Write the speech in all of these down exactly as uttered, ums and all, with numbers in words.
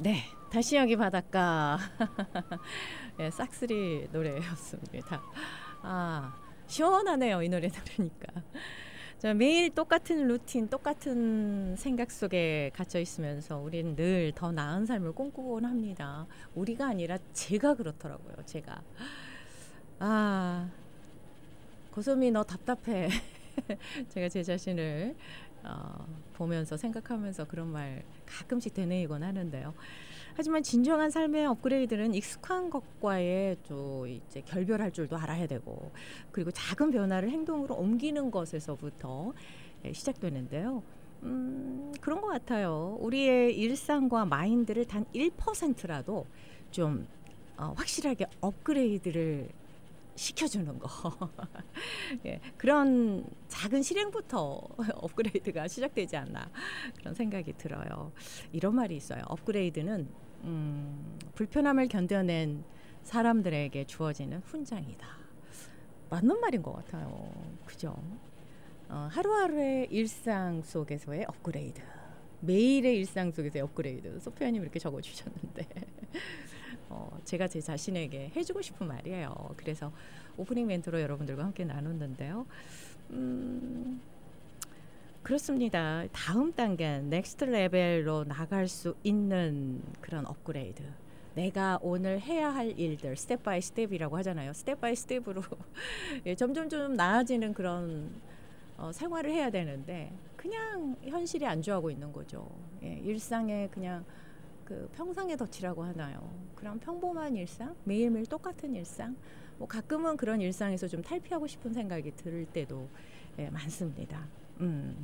네, 다시 여기 바닷가. 네, 싹쓸이 노래였습니다. 아, 시원하네요, 이 노래 들으니까. 자, 매일 똑같은 루틴, 똑같은 생각 속에 갇혀 있으면서 우리는 늘 더 나은 삶을 꿈꾸곤 합니다. 우리가 아니라 제가 그렇더라고요, 제가. 아, 고소미 너 답답해. 제가 제 자신을 어, 보면서 생각하면서 그런 말 가끔씩 되뇌이곤 하는데요. 하지만 진정한 삶의 업그레이드는 익숙한 것과의 또 이제 결별할 줄도 알아야 되고, 그리고 작은 변화를 행동으로 옮기는 것에서부터 시작되는데요. 음, 그런 것 같아요. 우리의 일상과 마인드를 단 일 퍼센트라도 좀 어, 확실하게 업그레이드를 시켜주는 거. 예, 그런 작은 실행부터 업그레이드가 시작되지 않나 그런 생각이 들어요. 이런 말이 있어요. 업그레이드는 음, 불편함을 견뎌낸 사람들에게 주어지는 훈장이다. 맞는 말인 것 같아요. 그죠? 어, 하루하루의 일상 속에서의 업그레이드, 매일의 일상 속에서의 업그레이드. 소피아님 이렇게 적어주셨는데 어, 제가 제 자신에게 해주고 싶은 말이에요. 그래서 오프닝 멘트로 여러분들과 함께 나눴는데요. 음, 그렇습니다. 다음 단계, 넥스트 레벨로 나갈 수 있는 그런 업그레이드. 내가 오늘 해야 할 일들, 스텝 바이 스텝이라고 하잖아요. 스텝 바이 스텝으로 예, 점점 좀 나아지는 그런 어, 생활을 해야 되는데 그냥 현실에 안주하고 있는 거죠. 예, 일상에 그냥 그 평상의 덫이라고 하나요. 그런 평범한 일상, 매일매일 똑같은 일상. 뭐 가끔은 그런 일상에서 좀 탈피하고 싶은 생각이 들 때도 예, 많습니다. 음.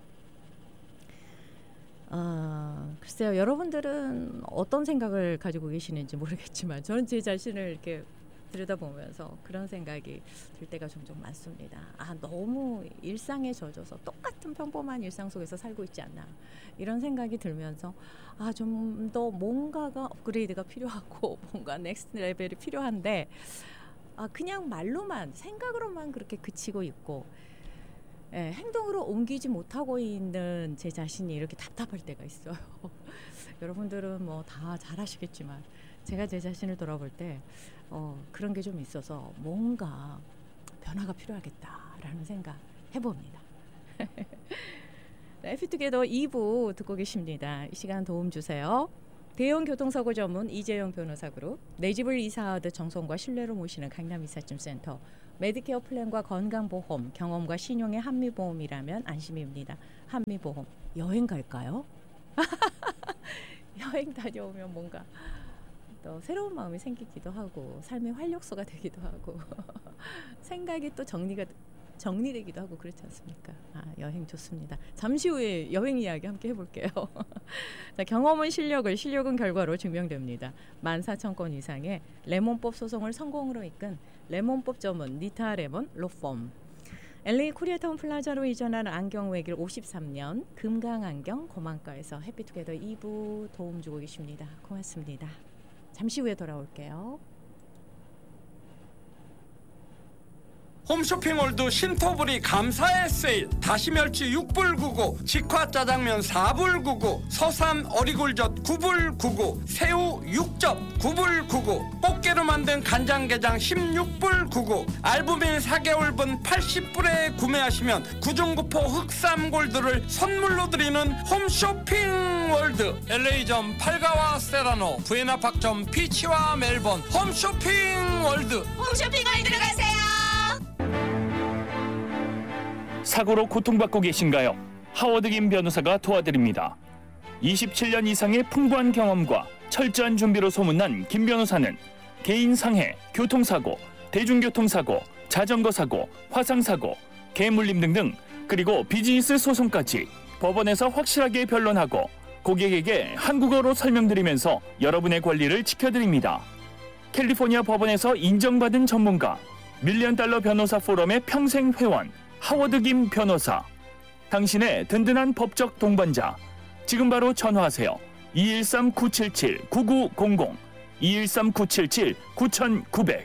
어, 글쎄요, 여러분들은 어떤 생각을 가지고 계시는지 모르겠지만 저는 제 자신을 이렇게 들여다보면서 그런 생각이 들 때가 종종 많습니다. 아, 너무 일상에 젖어서 똑같은 평범한 일상 속에서 살고 있지 않나 이런 생각이 들면서 아, 좀 더 뭔가가 업그레이드가 필요하고 뭔가 넥스트 레벨이 필요한데 아, 그냥 말로만 생각으로만 그렇게 그치고 있고 예, 행동으로 옮기지 못하고 있는 제 자신이 이렇게 답답할 때가 있어요. 여러분들은 뭐 다 잘하시겠지만 제가 제 자신을 돌아볼 때 어, 그런 게 좀 있어서 뭔가 변화가 필요하겠다라는 생각 해봅니다. 해피투게더 이 부 듣고 계십니다. 이 시간 도움 주세요. 대형 교통사고 전문 이재용 변호사 그룹, 내 집을 이사하듯 정성과 신뢰로 모시는 강남 이삿짐 센터, 메디케어 플랜과 건강보험, 경험과 신용의 한미보험이라면 안심입니다. 한미보험. 여행 갈까요? 여행 다녀오면 뭔가 또 새로운 마음이 생기기도 하고 삶의 활력소가 되기도 하고 생각이 또 정리가 정리되기도 하고 그렇지 않습니까? 아, 여행 좋습니다. 잠시 후에 여행 이야기 함께 해볼게요. 자, 경험은 실력을, 실력은 결과로 증명됩니다. 만 사천 건 이상의 레몬법 소송을 성공으로 이끈 레몬법 전문 니타 레몬 로펌. 엘에이 코리아타운 플라자로 이전한 안경 외길 오십삼 년 금강안경 고만가에서 해피투게더 이 부 도움 주고 계십니다. 고맙습니다. 잠시 후에 돌아올게요. 홈쇼핑몰드 신토불이 감사의 세일. 다시멸치 육 불 구십구, 직화짜장면 사 불 구십구, 서삼 어리굴젓 구 불 구십구, 새우 육 점 구 불 구십구, 꽃게로 만든 간장게장 십육 불 구십구, 알부민 사 개월분 팔십 불에 구매하시면 구중구포 흑삼골드를 선물로 드리는 홈쇼핑월드. 엘에이점 팔가와 세라노, 부에나팍점 피치와 멜번. 홈쇼핑월드. 홈쇼핑월드로 가세요. 사고로 고통받고 계신가요? 하워드 김 변호사가 도와드립니다. 이십칠 년 이상의 풍부한 경험과 철저한 준비로 소문난 김 변호사는 개인 상해, 교통사고, 대중교통사고, 자전거 사고, 화상사고, 개물림 등등, 그리고 비즈니스 소송까지 법원에서 확실하게 변론하고 고객에게 한국어로 설명드리면서 여러분의 권리를 지켜드립니다. 캘리포니아 법원에서 인정받은 전문가, 밀리언 달러 변호사 포럼의 평생 회원, 하워드 김 변호사. 당신의 든든한 법적 동반자. 지금 바로 전화하세요. 이일삼 구칠칠 구구공공, 이일삼 구칠칠 구구공공.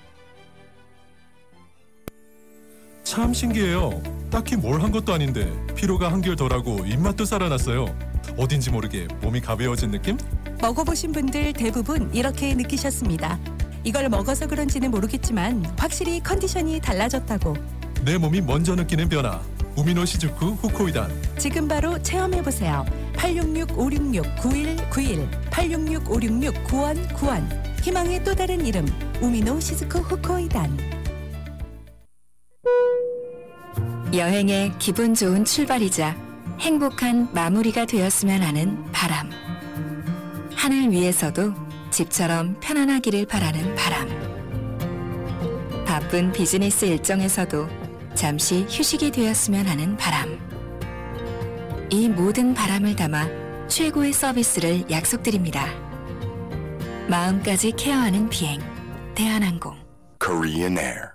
참 신기해요. 딱히 뭘 한 것도 아닌데 피로가 한결 덜하고 입맛도 살아났어요. 어딘지 모르게 몸이 가벼워진 느낌? 먹어보신 분들 대부분 이렇게 느끼셨습니다. 이걸 먹어서 그런지는 모르겠지만 확실히 컨디션이 달라졌다고. 내 몸이 먼저 느끼는 변화. 우미노 시즈쿠 후코이단. 지금 바로 체험해보세요. 팔육육 오육육 구일구일 팔육육 오육육 구일구일 희망의 또 다른 이름 우미노 시즈쿠 후코이단. 여행의 기분 좋은 출발이자 행복한 마무리가 되었으면 하는 바람. 하늘 위에서도 집처럼 편안하기를 바라는 바람. 바쁜 비즈니스 일정에서도 잠시 휴식이 되었으면 하는 바람. 이 모든 바람을 담아 최고의 서비스를 약속드립니다. 마음까지 케어하는 비행, 대한항공. Korean Air.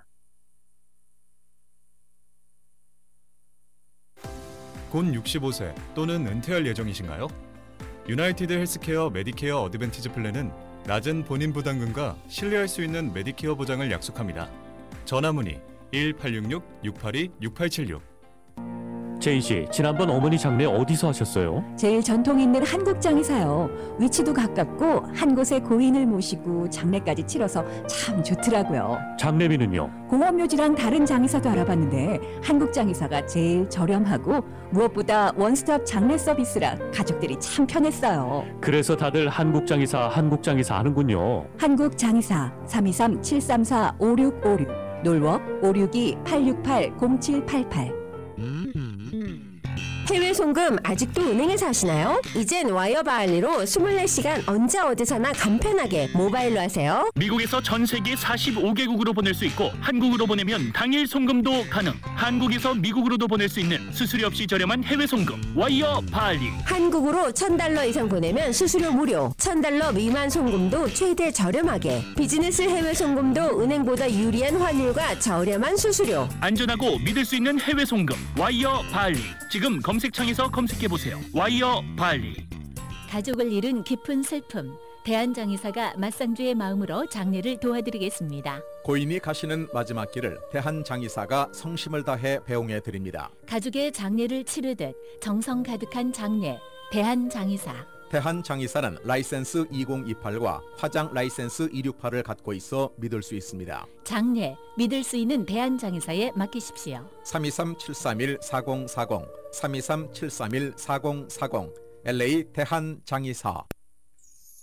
곧 육십오 세 또는 은퇴할 예정이신가요? 유나이티드 헬스케어 메디케어 어드밴티지 플랜은 낮은 본인 부담금과 신뢰할 수 있는 메디케어 보장을 약속합니다. 전화 문의 일 팔육육 육팔이 육팔칠육. 제인 씨, 지난번 어머니 장례 어디서 하셨어요? 제일 전통 있는 한국장에서요. 위치도 가깝고 한 곳에 고인을 모시고 장례까지 치러서 참 좋더라고요. 장례비는요? 공원묘지랑 다른 장의사도 알아봤는데 한국장의사가 제일 저렴하고 무엇보다 원스톱 장례 서비스라 가족들이 참 편했어요. 그래서 다들 한국장의사, 한국장의사 하는군요. 한국장의사 삼이삼 칠삼사 오육오육 놀워 오육이 팔육팔 공칠팔팔. 해외 송금 아직도 은행에서 하시나요? 이젠 와이어바알리로 이십사 시간 언제 어디서나 간편하게 모바일로 하세요. 미국에서 전 세계 사십오 개국으로 보낼 수 있고 한국으로 보내면 당일 송금도 가능. 한국에서 미국으로도 보낼 수 있는 수수료 없이 저렴한 해외 송금 와이어바알리. 한국으로 천 달러 이상 보내면 수수료 무료. 천 달러 미만 송금도 최대 저렴하게. 비즈니스 해외 송금도 은행보다 유리한 환율과 저렴한 수수료. 안전하고 믿을 수 있는 해외 송금 와이어바알리. 지금 검색창에서 검색해보세요. 와이어바알리. 가족을 잃은 깊은 슬픔. 대한장의사가 맞상주의 마음으로 장례를 도와드리겠습니다. 고인이 가시는 마지막 길을 대한장의사가 성심을 다해 배웅해 드립니다. 가족의 장례를 치르듯 정성 가득한 장례. 대한장의사. 대한장의사는 라이센스 이공이팔과 화장 라이센스 이백육십팔을 갖고 있어 믿을 수 있습니다. 장례, 믿을 수 있는 대한장의사에 맡기십시오. 삼이삼 칠삼일 사공사공 삼이삼 칠삼일 사공사공 엘에이 대한장의사.